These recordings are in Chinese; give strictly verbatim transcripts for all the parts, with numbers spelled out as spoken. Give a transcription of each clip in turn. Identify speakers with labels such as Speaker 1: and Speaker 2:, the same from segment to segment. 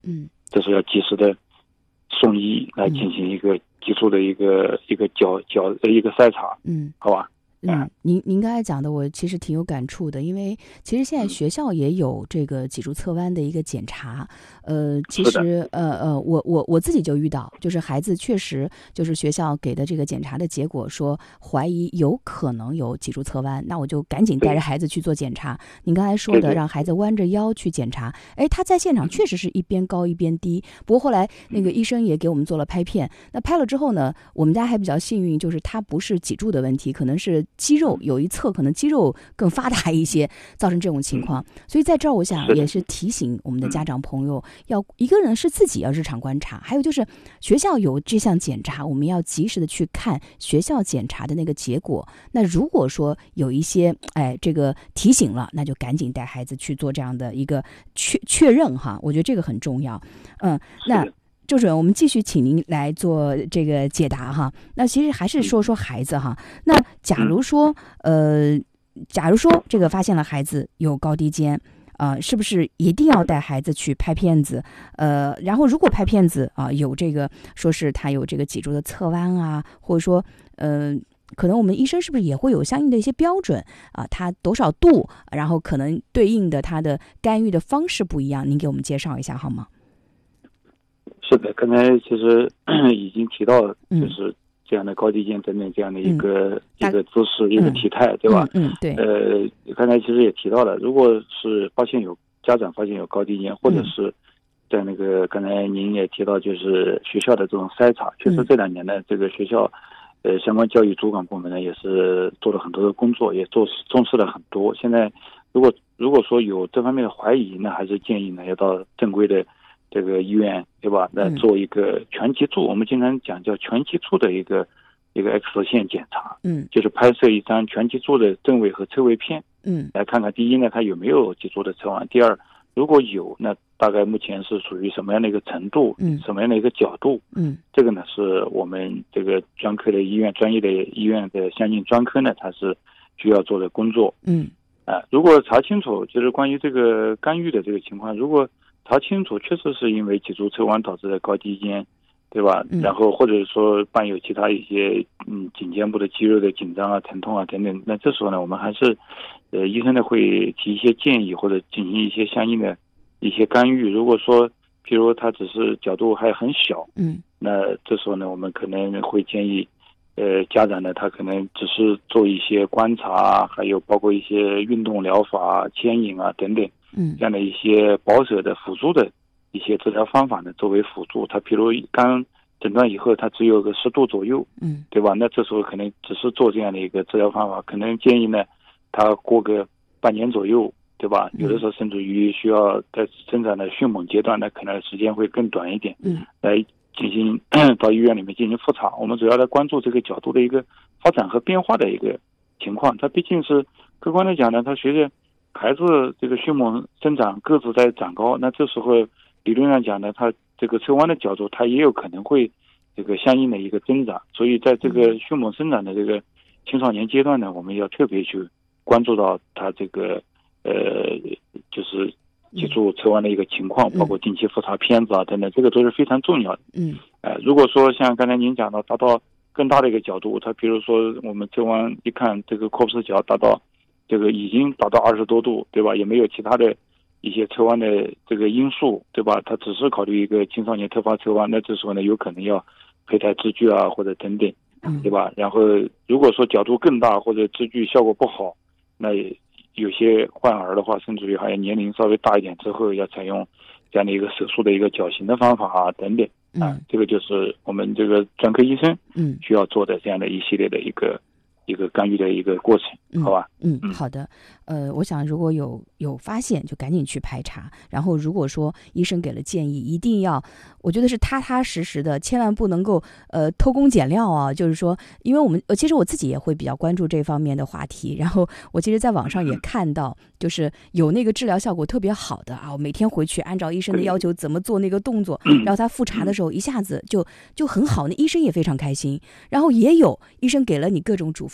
Speaker 1: 嗯，
Speaker 2: 这是要及时的送医来进行一个基础的一个、嗯、一个矫矫一个筛查，
Speaker 1: 嗯，
Speaker 2: 好吧。
Speaker 1: 嗯，您您刚才讲的，我其实挺有感触的，因为其实现在学校也有这个脊柱侧弯的一个检查，呃，其实呃呃，我我我自己就遇到，就是孩子确实就是学校给的这个检查的结果说怀疑有可能有脊柱侧弯，那我就赶紧带着孩子去做检查。您刚才说的让孩子弯着腰去检查，哎，他在现场确实是一边高一边低，不过后来那个医生也给我们做了拍片，那拍了之后呢，我们家还比较幸运，就是他不是脊柱的问题，可能是肌肉有一侧可能肌肉更发达一些，造成这种情况。所以在这儿我想也是提醒我们的家长朋友，要一个人是自己要日常观察，还有就是学校有这项检查，我们要及时的去看学校检查的那个结果。那如果说有一些哎这个提醒了，那就赶紧带孩子去做这样的一个确确认哈，我觉得这个很重要。嗯，那周主任，我们继续请您来做这个解答哈。那其实还是说说孩子哈。那假如说呃，假如说这个发现了孩子有高低肩，呃，是不是一定要带孩子去拍片子？呃，然后如果拍片子啊、呃，有这个说是他有这个脊柱的侧弯啊，或者说呃，可能我们医生是不是也会有相应的一些标准啊？他多少度，然后可能对应的他的干预的方式不一样，您给我们介绍一下好吗？
Speaker 2: 是的，刚才其实已经提到，就是这样的高低肩等等这样的一个、嗯、一个姿势、嗯、一个体态，对吧？
Speaker 1: 嗯，嗯对。
Speaker 2: 呃，刚才其实也提到了，如果是发现有家长发现有高低肩，或者是在那个刚才您也提到，就是学校的这种筛查，确实这两年呢，这个学校呃相关教育主管部门呢也是做了很多的工作，也做重视了很多。现在如果如果说有这方面的怀疑呢，还是建议呢要到正规的这个医院，对吧？来做一个全脊柱，嗯、我们经常讲叫全脊柱的一个一个 X 线检查，嗯，就是拍摄一张全脊柱的正位和侧位片，嗯，来看看第一呢，它有没有脊柱的侧弯；第二，如果有，那大概目前是属于什么样的一个程度，嗯，什么样的一个角度，嗯，这个呢是我们这个专科的医院、专业的医院的相应专科呢，它是需要做的工作，嗯，啊、呃，如果查清楚，就是关于这个干预的这个情况，如果查清楚，确实是因为脊柱侧弯导致的高低肩，对吧？嗯、然后或者说伴有其他一些嗯颈肩部的肌肉的紧张啊、疼痛啊等等，那这时候呢，我们还是呃医生呢会提一些建议或者进行一些相应的一些干预。如果说譬如他只是角度还很小，嗯，那这时候呢，我们可能会建议呃家长呢，他可能只是做一些观察，还有包括一些运动疗法、牵引啊等等。嗯，这样的一些保守的辅助的一些治疗方法呢，作为辅助，他比如刚诊断以后，他只有个十度左右，嗯，对吧？那这时候可能只是做这样的一个治疗方法，可能建议呢，他过个半年左右，对吧？有的时候甚至于需要在生长的迅猛阶段呢，可能时间会更短一点，嗯，来进行到医院里面进行复查。我们主要来关注这个角度的一个发展和变化的一个情况。它毕竟是客观的讲呢，它随着孩子这个迅猛生长，个子在长高，那这时候理论上讲呢，它这个侧弯的角度，它也有可能会这个相应的一个增长。所以在这个迅猛生长的这个青少年阶段呢，我们要特别去关注到它这个呃，就是脊柱侧弯的一个情况，包括定期复查片子啊等等，这个都是非常重要的。嗯，呃，如果说像刚才您讲的，达到更大的一个角度，它比如说我们侧弯一看，这个阔腹角达到这个已经达到二十多度，对吧？也没有其他的一些侧弯的这个因素，对吧？他只是考虑一个青少年特发侧弯，那这时候呢，有可能要胚胎支具啊，或者等等，对吧？然后如果说角度更大或者支具效果不好，那有些患儿的话，甚至于还有年龄稍微大一点之后，要采用这样的一个手术的一个矫形的方法啊，等等啊，这个就是我们这个专科医生嗯需要做的这样的一系列的一个。一个干预的一个过程，好吧？
Speaker 1: 嗯，嗯好的。呃，我想如果有有发现，就赶紧去排查。然后如果说医生给了建议，一定要，我觉得是踏踏实实的，千万不能够呃偷工减料啊。就是说，因为我们呃其实我自己也会比较关注这方面的话题。然后我其实在网上也看到，就是有那个治疗效果特别好的啊，我每天回去按照医生的要求怎么做那个动作，然后他复查的时候一下子就就很好，那医生也非常开心。然后也有医生给了你各种嘱咐。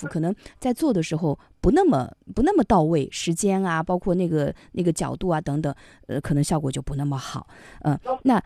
Speaker 1: 夫，可能在做的时候不那么不那么到位，时间啊，包括那个那个角度啊等等，呃，可能效果就不那么好。嗯、呃，那